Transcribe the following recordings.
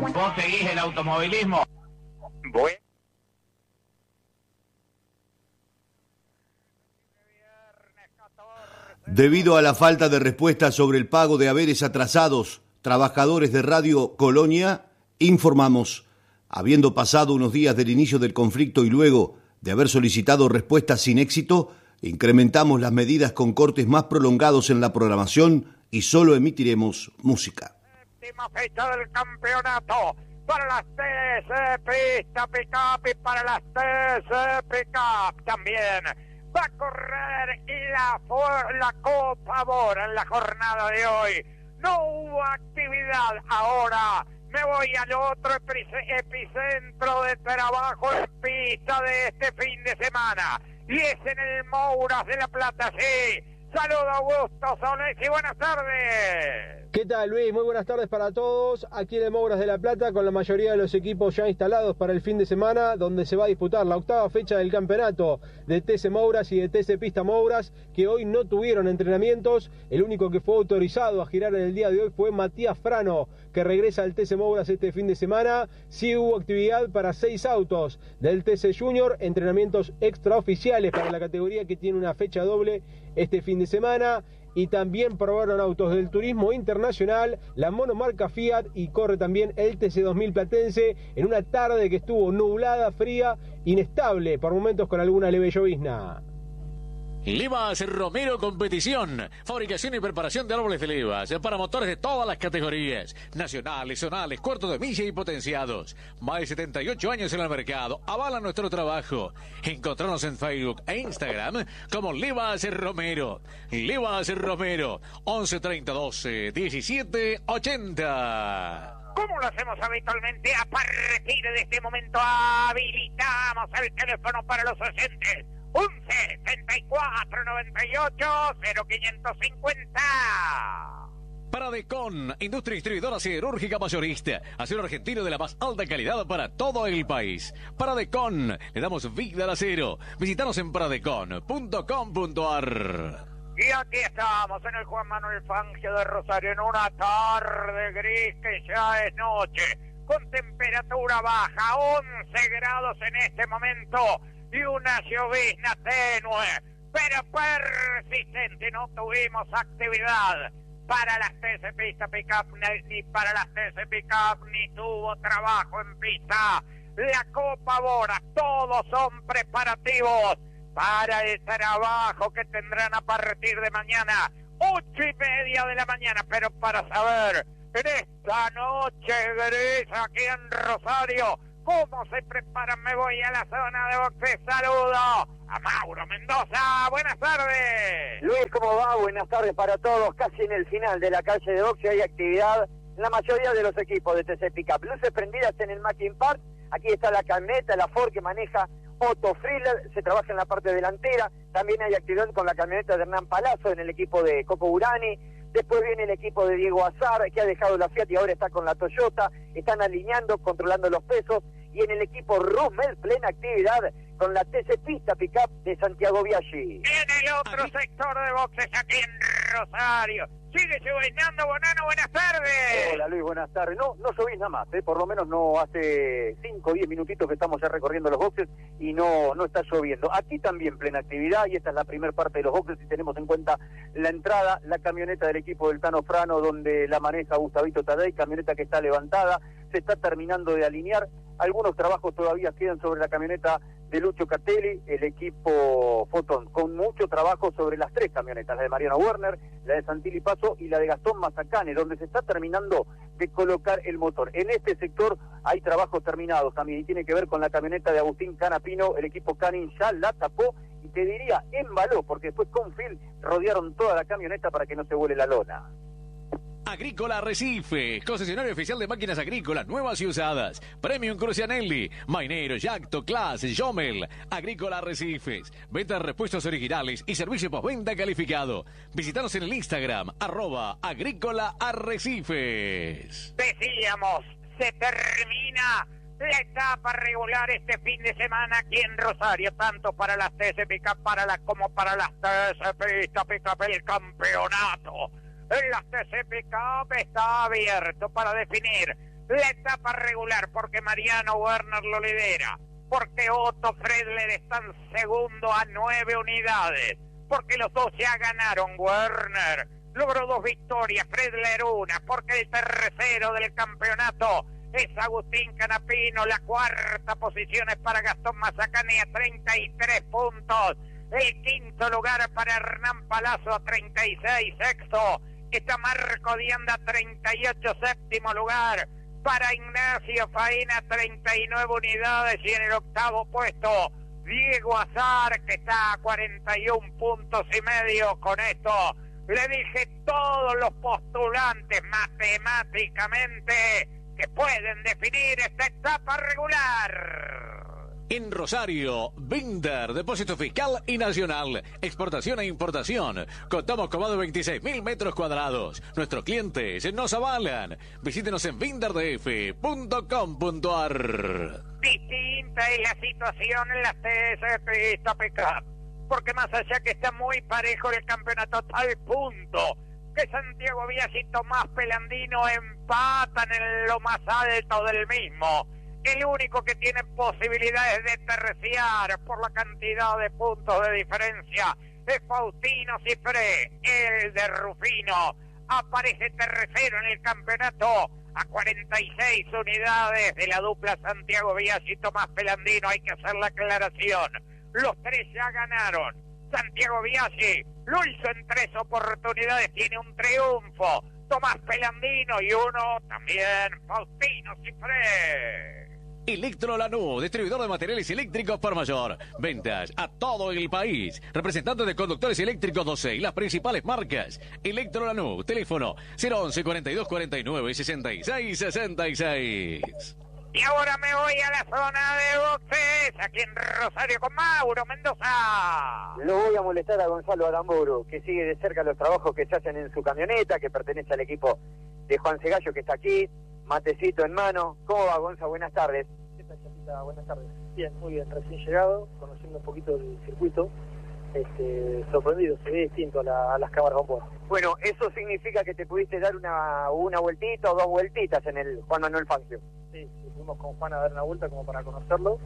¿Vos seguís el automovilismo? Bueno. Debido a la falta de respuesta sobre el pago de haberes atrasados, trabajadores de Radio Colonia, informamos, habiendo pasado unos días del inicio del conflicto y luego de haber solicitado respuestas sin éxito, incrementamos las medidas con cortes más prolongados en la programación y solo emitiremos música. Última fecha del campeonato para las TC Pista Pickup y para las TC Pickup también. Va a correr la Copa Bora en la jornada de hoy. No hubo actividad. Ahora me voy al otro epicentro de trabajo en pista de este fin de semana. Y es en el Mouras de La Plata, sí. Saludos, Augusto Solés y buenas tardes. ¿Qué tal, Luis? Muy buenas tardes para todos. Aquí en el Mouras de La Plata con la mayoría de los equipos ya instalados para el fin de semana, donde se va a disputar la octava fecha del campeonato de TC Mouras y de TC Pista Mouras, que hoy no tuvieron entrenamientos. El único que fue autorizado a girar en el día de hoy fue Matías Frano, que regresa al TC Mouras este fin de semana. Sí hubo actividad para 6 autos del TC Junior, entrenamientos extraoficiales para la categoría que tiene una fecha doble este fin de semana. Y también probaron autos del turismo internacional, la monomarca Fiat, y corre también el TC2000 Platense en una tarde que estuvo nublada, fría, inestable, por momentos con alguna leve llovizna. Levas Romero Competición, fabricación y preparación de árboles de levas para motores de todas las categorías, nacionales, zonales, cuartos de milla y potenciados. Más de 78 años en el mercado, avalan nuestro trabajo. Encontrarnos en Facebook e Instagram como Levas Romero. Levas Romero, 11 30 12 17 80. Como lo hacemos habitualmente, a partir de este momento habilitamos el teléfono para los oyentes. 11 74 98 0550. Paradecon, industria distribuidora siderúrgica mayorista, acero argentino de la más alta calidad para todo el país. Paradecon, le damos vida al acero. Visítanos en paradecon.com.ar. Y aquí estamos en el Juan Manuel Fangio de Rosario, en una tarde gris que ya es noche, con temperatura baja, 11 grados en este momento, y una llovizna tenue, pero persistente. No tuvimos actividad para las TC Pista Pickup, ni para las TC Pickup, ni tuvo trabajo en pista. La Copa Bora, todos son preparativos para el trabajo que tendrán a partir de mañana, 8:30 de la mañana, pero para saber en esta noche gris aquí en Rosario cómo se preparan, me voy a la zona de boxe. Saludo a Mauro Mendoza. Buenas tardes. Luis, ¿cómo va? Buenas tardes para todos. Casi en el final de la calle de boxe hay actividad en la mayoría de los equipos de TC Pickup. Luces prendidas en el Mackin Park. Aquí está la camioneta, la Ford que maneja Otto Friller. Se trabaja en la parte delantera. También hay actividad con la camioneta de Hernán Palazzo en el equipo de Coco Burani. Después viene el equipo de Diego Azar, que ha dejado la Fiat y ahora está con la Toyota. Están alineando, controlando los pesos. Y en el equipo Roosmel, plena actividad con la TC Pista Pickup de Santiago Biaggi. En el otro sector de boxes aquí en Rosario. Sigue lloviznando, Bonano, buenas tardes. Hola Luis, buenas tardes. No llovizna más, por lo menos no hace 5 o 10 minutitos que estamos ya recorriendo los boxes y no está lloviendo. Aquí también plena actividad y esta es la primera parte de los boxes si tenemos en cuenta la entrada, la camioneta del equipo del Tano Frano donde la maneja Gustavito Tadei, camioneta que está levantada, se está terminando de alinear. Algunos trabajos todavía quedan sobre la camioneta de Lucho Catelli, el equipo Fotón, con mucho trabajo sobre las 3 camionetas, la de Mariano Werner, la de Santilli Paso y la de Gastón Mazacane, donde se está terminando de colocar el motor. En este sector hay trabajos terminados también, y tiene que ver con la camioneta de Agustín Canapino, el equipo Canin ya la tapó, y te diría embaló, porque después con Phil rodearon toda la camioneta para que no se vuele la lona. Agrícola Recife, concesionario oficial de máquinas agrícolas nuevas y usadas. Premium Crucianelli, Mainero, Yacto, Class, Jomel. Agrícola Recifes, venta de repuestos originales y servicio postventa calificado. Visítanos en el Instagram, @Agrícola Arrecifes. Decíamos, se termina la etapa regular este fin de semana aquí en Rosario, tanto para las TC Pickup como para las TC Pista Pickup, el campeonato. En las TC Pickup está abierto para definir la etapa regular, porque Mariano Werner lo lidera, porque Otto Friedler está en segundo a 9 unidades, porque los dos ya ganaron. Werner logró 2 victorias, Friedler una, porque el tercero del campeonato es Agustín Canapino. La cuarta posición es para Gastón Mazacane a 33 puntos. El quinto lugar para Hernán Palazzo a 36, sexto está Marco Dianda 38, séptimo lugar para Ignacio Faina 39 unidades, y en el octavo puesto Diego Azar, que está a 41 puntos y medio. Con esto le dije todos los postulantes matemáticamente que pueden definir esta etapa regular. En Rosario, Binder, depósito fiscal y nacional, exportación e importación. Contamos con más de 26.000 metros cuadrados. Nuestros clientes nos avalan. Visítenos en binderdf.com.ar. Distinta es la situación en las TC Pickup, porque más allá que está muy parejo el campeonato, tal punto que Santiago Biasi y Tomás Pelandino empatan en lo más alto del mismo. El único que tiene posibilidades de terciar por la cantidad de puntos de diferencia es Faustino Cifré, el de Rufino. Aparece tercero en el campeonato a 46 unidades de la dupla Santiago Biasi y Tomás Pelandino. Hay que hacer la aclaración. Los tres ya ganaron. Santiago Biasi lo hizo en 3 oportunidades, tiene un triunfo. Tomás Pelandino y uno también, Faustino Cifré. Electro Lanús, distribuidor de materiales eléctricos por mayor. Ventas a todo el país. Representante de conductores eléctricos 12 y las principales marcas. Electro Lanús, teléfono 011 42 49 66 66. Y ahora me voy a la zona de boxes, aquí en Rosario con Mauro Mendoza. Lo voy a molestar a Gonzalo Aramburu, que sigue de cerca los trabajos que se hacen en su camioneta, que pertenece al equipo de Juan Cegallo, que está aquí. Matecito en mano. ¿Cómo va, Gonza? Buenas tardes. ¿Qué tal, Chapita? Buenas tardes. Bien, muy bien. Recién llegado, conociendo un poquito el circuito. Sorprendido, se ve distinto a las cámaras on board. Bueno, eso significa que te pudiste dar una vueltita o 2 vueltitas en el Juan Manuel Fangio. Sí, fuimos con Juan a dar una vuelta como para conocerlo.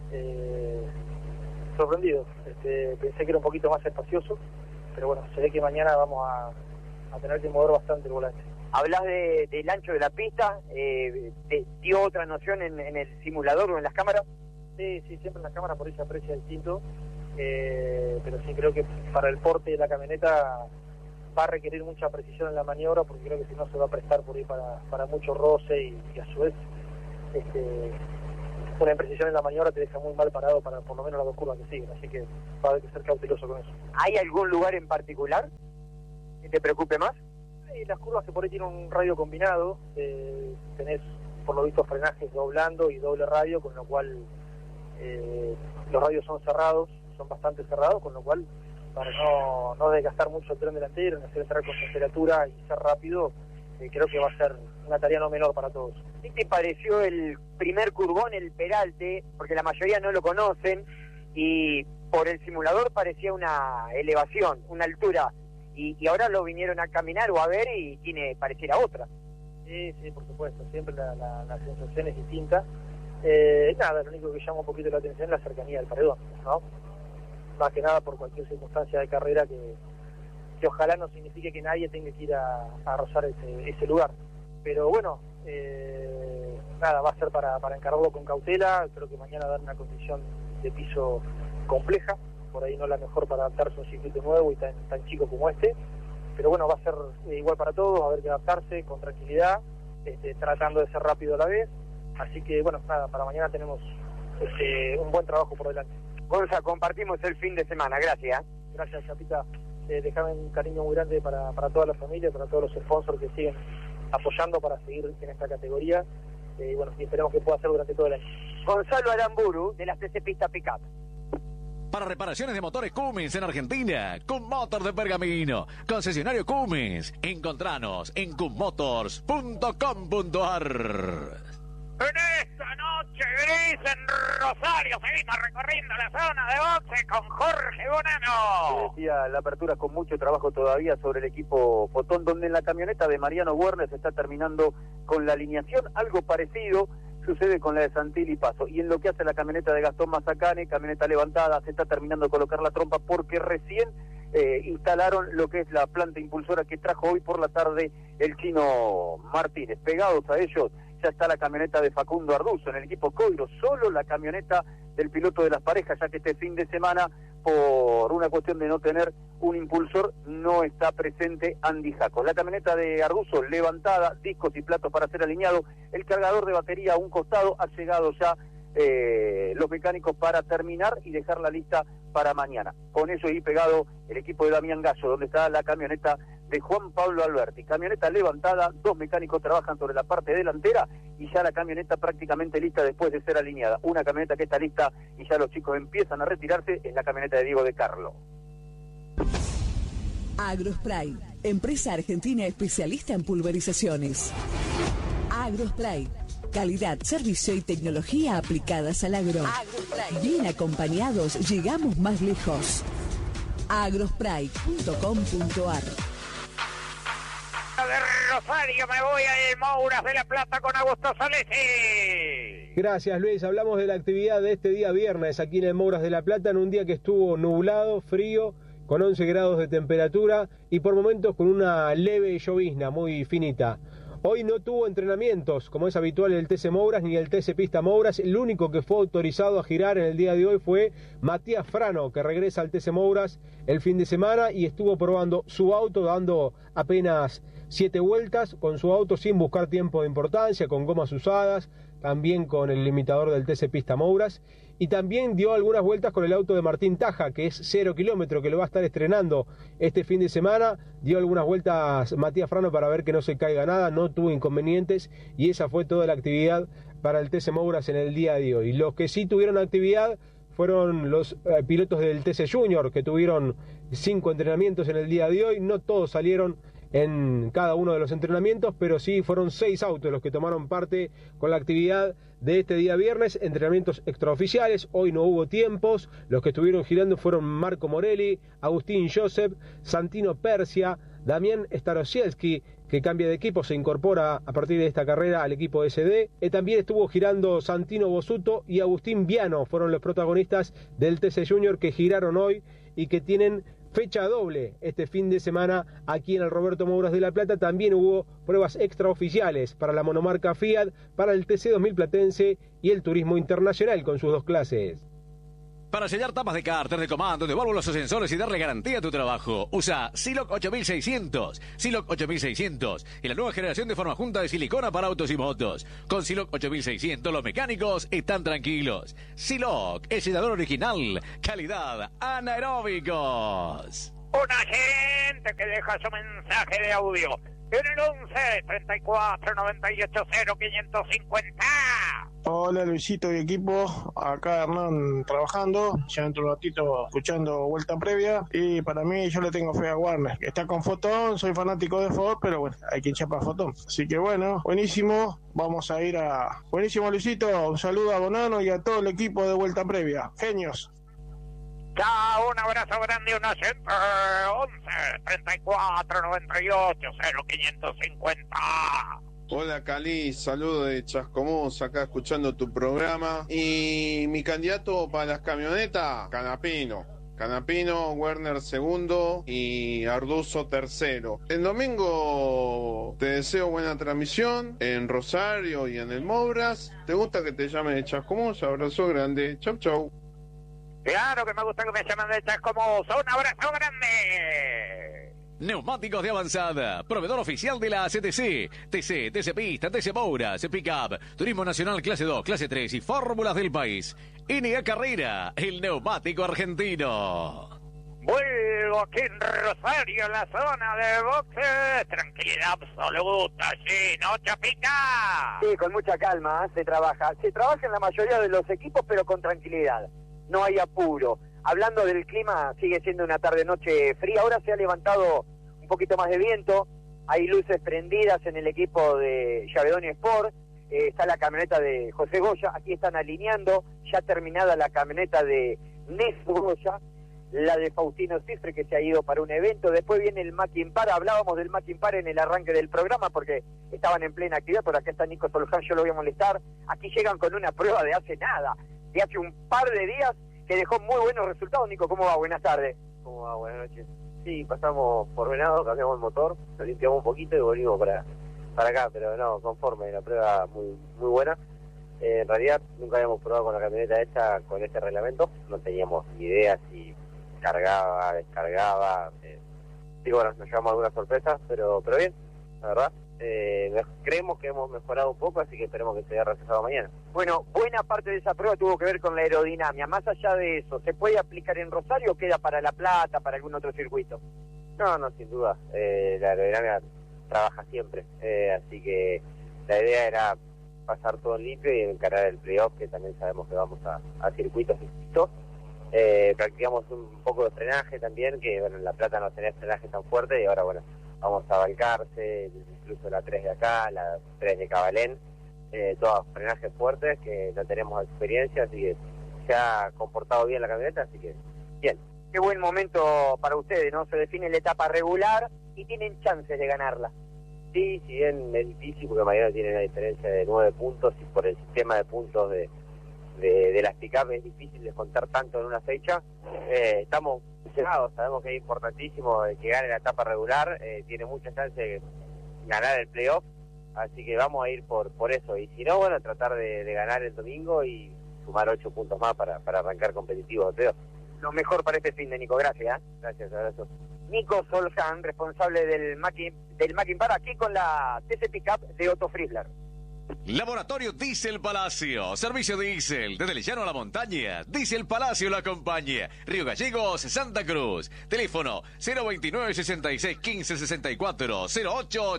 Sorprendido. Pensé que era un poquito más espacioso, pero bueno, se ve que mañana vamos a tener que mover bastante el volante. Hablas del ancho de la pista, ¿te dio otra noción en el simulador o en las cámaras? Sí, siempre en las cámaras por ahí se aprecia distinto, pero sí creo que para el porte de la camioneta va a requerir mucha precisión en la maniobra, porque creo que si no se va a prestar por ahí para mucho roce y a su vez una imprecisión en la maniobra te deja muy mal parado para por lo menos las 2 curvas que siguen, así que va a haber que ser cauteloso con eso. ¿Hay algún lugar en particular que te preocupe más? Y las curvas que por ahí tienen un radio combinado, tenés por lo visto frenajes doblando y doble radio, con lo cual los radios son cerrados, son bastante cerrados, con lo cual para no desgastar mucho el tren delantero, en hacer entrar con temperatura y ser rápido, creo que va a ser una tarea no menor para todos. ¿Qué te pareció el primer curvón, el Peralte? Porque la mayoría no lo conocen y por el simulador parecía una elevación, una altura. Y ahora lo vinieron a caminar o a ver y pareciera otra. Sí, por supuesto, siempre la sensación es distinta. Nada, lo único que llama un poquito la atención es la cercanía del paredón, ¿no? Más que nada por cualquier circunstancia de carrera que ojalá no signifique que nadie tenga que ir a rozar ese lugar. Pero bueno, nada, va a ser para encararlo con cautela. Creo que mañana dan una condición de piso compleja, por ahí no la mejor para adaptarse a un circuito nuevo y tan chico como este, pero bueno, va a ser igual para todos, va a haber que adaptarse con tranquilidad, tratando de ser rápido a la vez, así que bueno, nada, para mañana tenemos un buen trabajo por delante. Gonza, compartimos el fin de semana, gracias. Gracias, Chapita, dejame un cariño muy grande para toda la familia, para todos los sponsors que siguen apoyando para seguir en esta categoría, y bueno, y esperemos que pueda ser durante todo el año. Gonzalo Aramburu, de las TC Pista Pickup. Para reparaciones de motores Cummins en Argentina, Cummotors de Pergamino, concesionario Cummins. Encontranos en cummotors.com.ar. En esta noche gris en Rosario. Seguimos recorriendo la zona de boxe con Jorge Bonano. Decía la apertura con mucho trabajo todavía sobre el equipo Fotón, donde en la camioneta de Mariano Werner se está terminando con la alineación. Algo parecido sucede con la de Santilli Paso. Y en lo que hace la camioneta de Gastón Mazacane, camioneta levantada, se está terminando de colocar la trompa porque recién instalaron lo que es la planta impulsora que trajo hoy por la tarde el Chino Martínez. Pegados a ellos ya está la camioneta de Facundo Arduzo en el equipo Coiro, solo la camioneta del piloto de las parejas, ya que este fin de semana, por una cuestión de no tener un impulsor, no está presente Andy Jacos. La camioneta de Arduzo levantada, discos y platos para ser alineado, el cargador de batería a un costado, ha llegado ya los mecánicos para terminar y dejar la lista para mañana. Con eso ahí pegado el equipo de Damián Gallo, donde está la camioneta de Juan Pablo Alberti. Camioneta levantada, 2 mecánicos trabajan sobre la parte delantera y ya la camioneta prácticamente lista después de ser alineada. Una camioneta que está lista y ya los chicos empiezan a retirarse es la camioneta de Diego de Carlo. Agrospray, empresa argentina especialista en pulverizaciones. Agrospray, calidad, servicio y tecnología aplicadas al agro. Agrospray. Bien acompañados, llegamos más lejos. agrospray.com.ar. De Rosario me voy a Mouras de la Plata con Augusto Salesi. Gracias, Luis. Hablamos de la actividad de este día viernes aquí en el Mouras de la Plata, en un día que estuvo nublado, frío, con 11 grados de temperatura y por momentos con una leve llovizna muy finita. Hoy no tuvo entrenamientos, como es habitual en el TC Mouras ni el TC Pista Mouras. El único que fue autorizado a girar en el día de hoy fue Matías Frano, que regresa al TC Mouras el fin de semana y estuvo probando su auto, dando apenas 7 vueltas con su auto sin buscar tiempo de importancia, con gomas usadas, también con el limitador del TC Pista Mouras. Y también dio algunas vueltas con el auto de Martín Taja, que es 0 kilómetro, que lo va a estar estrenando este fin de semana. Dio algunas vueltas Matías Frano para ver que no se caiga nada, no tuvo inconvenientes y esa fue toda la actividad para el TC Mouras en el día de hoy. Los que sí tuvieron actividad fueron los pilotos del TC Junior, que tuvieron 5 entrenamientos en el día de hoy. No todos salieron en cada uno de los entrenamientos, pero sí fueron 6 autos los que tomaron parte con la actividad de este día viernes, entrenamientos extraoficiales. Hoy no hubo tiempos, los que estuvieron girando fueron Marco Morelli, Agustín Joseph, Santino Persia, Damián Starosielski, que cambia de equipo, se incorpora a partir de esta carrera al equipo SD. También estuvo girando Santino Bosuto y Agustín Viano, fueron los protagonistas del TC Junior que giraron hoy y que tienen fecha doble este fin de semana aquí en el Roberto Mouras de la Plata. También hubo pruebas extraoficiales para la monomarca Fiat, para el TC 2000 Platense y el Turismo Internacional con sus 2 clases. Para sellar tapas de cárter, de comando, de válvulas o sensores y darle garantía a tu trabajo, usa Siloc 8600. Siloc 8600 y la nueva generación de forma junta de silicona para autos y motos. Con Siloc 8600 los mecánicos están tranquilos. Siloc, el sellador original, calidad anaeróbicos. Una gente que deja su mensaje de audio en el 11 34 98 0 550. Hola Luisito y equipo, acá Hernán trabajando, ya dentro de un ratito escuchando vuelta previa y para mí yo le tengo fe a Warner, que está con Fotón, soy fanático de Ford, pero bueno, hay quien chapa Fotón, así que bueno, buenísimo, vamos a ir a... Buenísimo Luisito, un saludo a Bonano y a todo el equipo de vuelta previa, genios. Chao, un abrazo grande, una siempre, 11 34 98 0 550. Hola Cali, saludo de Chascomús, acá escuchando tu programa. Y mi candidato para las camionetas, Canapino, Werner segundo y Arduzo tercero. El domingo te deseo buena transmisión en Rosario y en el Mouras. ¿Te gusta que te llame de Chascomús? Abrazo grande, chau chau. Claro que me gusta que me llamen de Chascomús, un abrazo grande. Neumáticos de avanzada, proveedor oficial de la ACTC, TC Pista, TC Mouras, Pickup, Turismo Nacional Clase 2, Clase 3 y Fórmulas del país. NA Carrera, el neumático argentino. Vuelvo aquí en Rosario, en la zona de boxe. Tranquilidad absoluta, sí, ¿no, Chapica? Sí, con mucha calma, se trabaja en la mayoría de los equipos, pero con tranquilidad, no hay apuro. Hablando del clima, sigue siendo una tarde-noche fría. Ahora se ha levantado un poquito más de viento. Hay luces prendidas en el equipo de Yavedoni Sport. está la camioneta de José Goya, aquí están alineando, ya terminada la camioneta de Néstor Goya, la de Faustino Cifre que se ha ido para un evento, después viene el Mackin Par, hablábamos del Mackin Par en el arranque del programa porque estaban en plena actividad, por acá está Nico Solján, yo lo voy a molestar, aquí llegan con una prueba de hace nada, de hace un par de días que dejó muy buenos resultados. Nico, ¿cómo va? Buenas tardes. ¿Cómo va? Buenas noches. Sí, pasamos por Venado, cambiamos el motor, lo limpiamos un poquito y volvimos para acá, pero no, conforme, la prueba muy buena. En realidad nunca habíamos probado con la camioneta esta con este reglamento, no teníamos idea si cargaba, descargaba, sí, bueno, nos llevamos algunas sorpresas, pero bien, la verdad. Creemos que hemos mejorado un poco, así que esperemos que se haya reflejado mañana. Bueno, buena parte de esa prueba tuvo que ver con la aerodinámica. Más allá de eso, ¿se puede aplicar en Rosario o queda para La Plata, para algún otro circuito? No, sin duda. La aerodinámica trabaja siempre, así que la idea era pasar todo limpio y encarar el playoff, que también sabemos que vamos a circuitos distintos. Practicamos un poco de frenaje también, que bueno, en La Plata no tenés frenaje tan fuerte y ahora bueno, vamos a Balcarce, incluso la 3 de acá, la 3 de Cabalén, todos frenajes fuertes que no tenemos experiencia, así que se ha comportado bien la camioneta, así que bien. Qué buen momento para ustedes, ¿no? Se define la etapa regular y tienen chances de ganarla. Sí, si bien es difícil porque mañana tiene una diferencia de 9 puntos y por el sistema de puntos de las pick-up es difícil de contar tanto en una fecha. Estamos llegados, sabemos que es importantísimo que gane la etapa regular, tiene mucha chance de ganar el playoff, así que vamos a ir por eso, y si no, bueno, tratar de ganar el domingo y sumar 8 puntos más para arrancar competitivos, creo. Lo mejor para este fin de Nico, gracias. Gracias, abrazo. Nico Solján, responsable del Mackin Par, aquí con la TC Pickup de Otto Friesler. Laboratorio Diesel Palacio, servicio diésel, desde el llano a la montaña, Diesel Palacio la acompaña, Río Gallegos, Santa Cruz, teléfono 029 66 15 64 08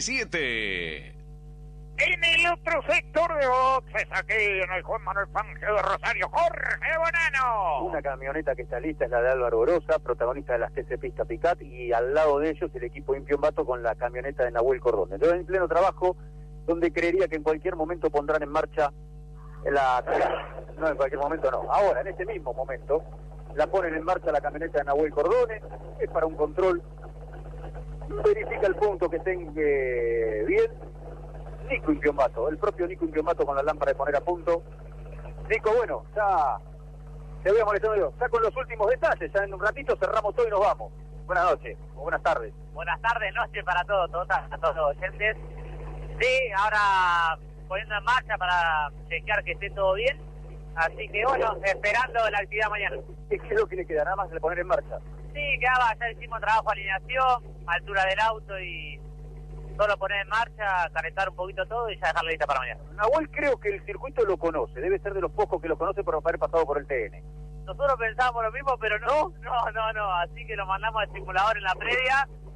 87. En el otro sector de boxes, aquí en el Juan Manuel Fangio de Rosario, Jorge Bonano. Una camioneta que está lista es la de Álvaro Orosa, protagonista de las TC Pista Picat, y al lado de ellos el equipo Impiombato con la camioneta de Nahuel Cordón. Entonces en pleno trabajo, donde creería que en cualquier momento pondrán en marcha no, en cualquier momento no, ahora, en este mismo momento, la ponen en marcha la camioneta de Nahuel Cordone, es para un control, verifica el punto que estén bien. Nico Impiombato, el propio Nico Impiombato con la lámpara de poner a punto. Nico, bueno, ya te voy a molestar yo, ya con los últimos detalles, ya en un ratito cerramos todo y nos vamos. Buenas noches, o buenas tardes. Buenas tardes, noche para todos los oyentes. Sí, ahora poniendo en marcha para chequear que esté todo bien. Así que bueno, esperando la actividad mañana. ¿Qué es lo que le queda? Nada más de poner en marcha. Sí, quedaba, ya hicimos trabajo de alineación, altura del auto y solo poner en marcha, calentar un poquito todo y ya dejarlo lista para mañana. Nahuel creo que el circuito lo conoce, debe ser de los pocos que lo conoce por haber pasado por el TN. Nosotros pensábamos lo mismo, pero no, así que lo mandamos al simulador en la previa